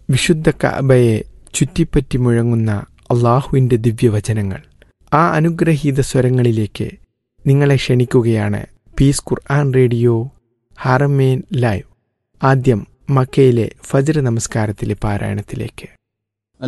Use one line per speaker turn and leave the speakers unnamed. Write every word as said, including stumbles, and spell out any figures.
വിശുദ്ധ കഅബയെ ചുറ്റിപ്പറ്റി മുഴങ്ങുന്ന അള്ളാഹുവിൻ്റെ ദിവ്യവചനങ്ങൾ. ആ അനുഗ്രഹീത സ്വരങ്ങളിലേക്ക് നിങ്ങളെ ക്ഷണിക്കുകയാണ് പീസ് ഖുർആൻ റേഡിയോ ഹറമേൻ ലൈവ്. ആദ്യം മക്കയിലെ ഫജ്ർ നമസ്കാരത്തിലെ പാരായണത്തിലേക്ക്.